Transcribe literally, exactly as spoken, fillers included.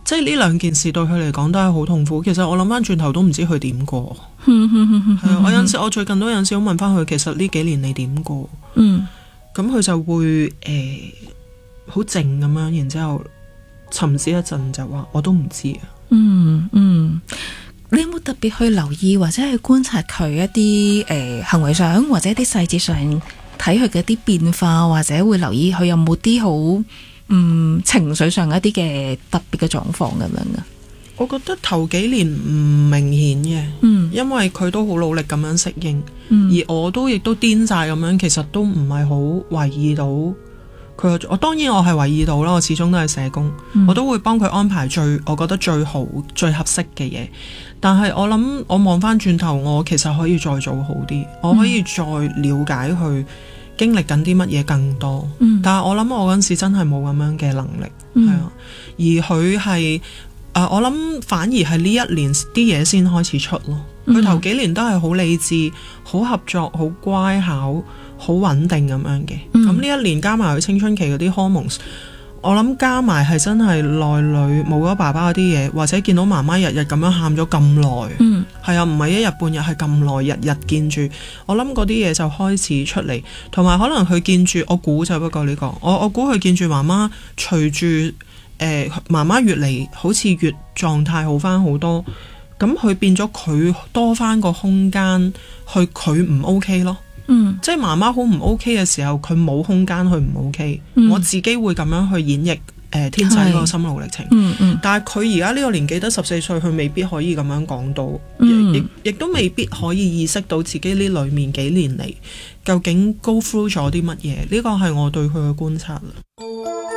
即係呢兩件事對佢嚟講都係好痛苦。其實我諗翻轉頭都唔知佢點過。係啊，我有陣時我最近都有陣時問翻佢，其實呢幾年你點過？嗯，咁佢就會誒好靜咁樣，然之後沉思一陣就話我都唔知啊。 嗯嗯，你有冇特別去留意或者去觀察佢一啲誒、呃、行為上或者一啲細節上睇佢嘅一啲變化，或者會留意佢有冇啲好嗯情緒上一啲嘅特別嘅狀況咁樣噶？ 我覺得頭幾年唔明顯嘅，嗯，因為佢都好努力咁樣適應，嗯，而我都亦都癲晒咁樣，其實都唔係好懷疑到佢。我當然我係懷疑到啦，我始終都係社工，嗯，我都會幫佢安排最我覺得最好最合適嘅嘢。但係我諗我望翻轉頭，我其實可以再做好啲，嗯，我可以再了解佢經歷緊啲乜嘢更多。嗯，但係我諗我嗰陣時真係冇咁樣嘅能力，係，嗯，啊，而佢係。Uh, 我諗反而係呢一年啲嘢先開始出咯。佢頭幾年都係好理智、好合作、好乖巧、好穩定咁樣嘅。咁呢，嗯，一年加埋佢青春期嗰啲 hormones，我諗加埋係真係內裏冇咗爸爸嗰啲嘢，或者見到媽媽日日咁樣喊咗咁耐，嗯，係啊，唔係一日半日係咁耐，日日見住。我諗嗰啲嘢就開始出嚟，同埋可能佢見住我估就不過呢個，我我估佢見住媽媽隨住。誒，媽媽越嚟好似越狀態好翻好多，咁佢變咗佢多翻個空間去佢唔 OK 咯，嗯，即係媽媽好唔 OK 嘅時候，佢冇空間去唔 OK，嗯，我自己會咁樣去演繹誒、呃、天使嗰個心路歷程，嗯嗯，但係佢而家呢個年紀得十四歲，佢未必可以咁樣講到，嗯，亦亦都未必可以意識到自己呢裏面幾年嚟究竟 go through 咗啲乜嘢，呢個係我對佢嘅觀察啦。